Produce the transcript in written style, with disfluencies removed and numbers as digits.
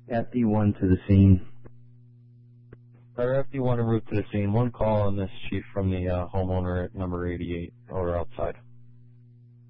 FD1 to the scene. FD1 en route to the scene. One call on this, Chief, from the homeowner at number 88, or outside.